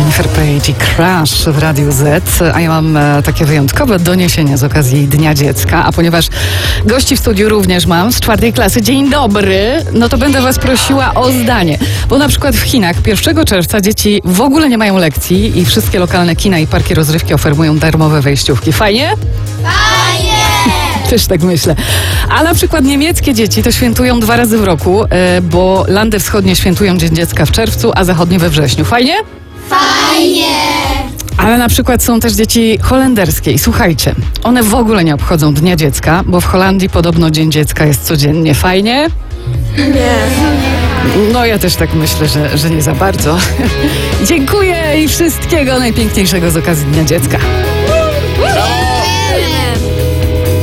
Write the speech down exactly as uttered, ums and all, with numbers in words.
Jennifer Page i Crash w Radiu Z, a ja mam e, takie wyjątkowe doniesienie z okazji Dnia Dziecka, a ponieważ gości w studiu również mam z czwartej klasy, dzień dobry, no to będę was prosiła o zdanie, bo na przykład w Chinach pierwszego czerwca dzieci w ogóle nie mają lekcji i wszystkie lokalne kina i parki rozrywki oferują darmowe wejściówki. Fajnie? Fajnie! Też tak myślę. A na przykład niemieckie dzieci to świętują dwa razy w roku, e, bo Landy Wschodnie świętują Dzień Dziecka w czerwcu, a zachodnie we wrześniu. Fajnie? Fajnie! Ale na przykład są też dzieci holenderskie i słuchajcie, one w ogóle nie obchodzą Dnia Dziecka, bo w Holandii podobno Dzień Dziecka jest codziennie. Fajnie? Nie. No ja też tak myślę, że, że nie za bardzo. Dziękuję i wszystkiego najpiękniejszego z okazji Dnia Dziecka.